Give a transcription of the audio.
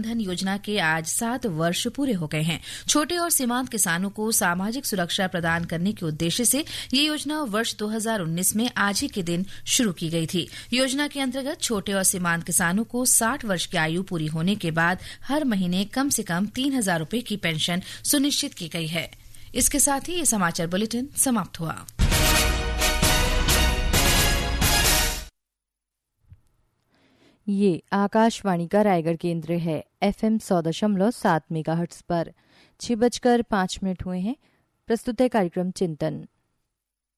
धन योजना के आज 7 वर्ष पूरे हो गए हैं। छोटे और सीमांत किसानों को सामाजिक सुरक्षा प्रदान करने के उद्देश्य से ये योजना वर्ष 2019 में आज ही के दिन शुरू की गई थी। योजना के अंतर्गत छोटे और सीमांत किसानों को 60 वर्ष की आयु पूरी होने के बाद हर महीने कम से कम 3,000 रुपए की पेंशन सुनिश्चित की गई है। इसके साथ ही ये समाचार बुलेटिन समाप्त हुआ। ये आकाशवाणी का रायगढ़ केंद्र है। FM 100.7 मेगाहर्ट्ज पर 6:05 हुए हैं। प्रस्तुत है कार्यक्रम चिंतन।